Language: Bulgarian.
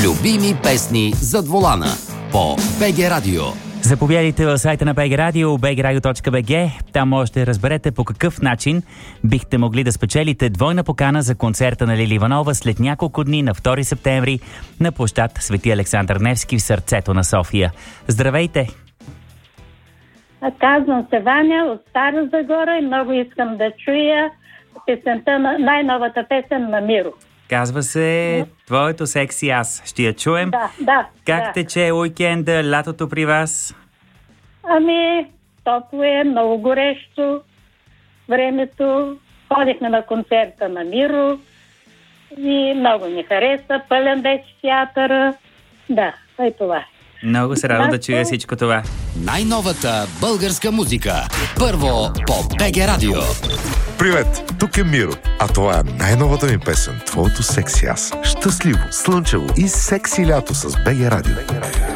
Любими песни зад волана по БГ Радио. Заповядайте в сайта на БГ Радио, bgradio.bg. Там можете да разберете по какъв начин бихте могли да спечелите двойна покана за концерта на Лили Иванова след няколко дни на 2 септември на площад Свети Александър Невски в сърцето на София. Здравейте! Казвам се Ваня от Стара Загора и много искам да чуя песента на най-новата песен на Миро. Казва се Твоето секси аз. Ще я чуем? Да. Как тече уикенда, лятото при вас? Топло е, много горещо времето. Ходихме на концерта на Миро и много ми хареса. Пълен беше театъра. Да, и това. Много се радвам да чуя всичко това. Най-новата българска музика. Първо по БГ Радио. Привет, тук е Миро, а това е най-новата ми песен «Твоето секси аз». Щастливо, слънчево и секси лято с БГ Радио.